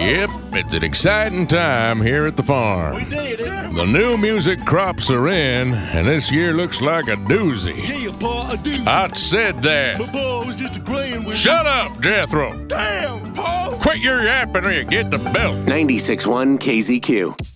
Yep, it's an exciting time here at the farm. We did it. The new music crops are in, and this year looks like a doozy. Yeah, Pa, a dude. I said that. But Pa, I was just agreeing with Shut up, Jethro. Damn, Pa. Quit your yapping or you get the belt. 96.1 KZQ.